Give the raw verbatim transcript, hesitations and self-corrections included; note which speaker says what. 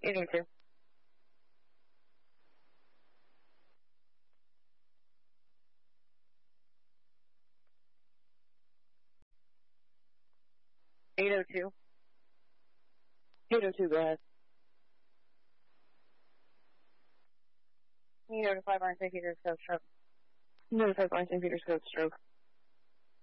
Speaker 1: eight oh two. eight oh two. eight oh two, go ahead. You notify Barnes Saint Peter's Code stroke. Notify Barnes Saint Peter's Code stroke.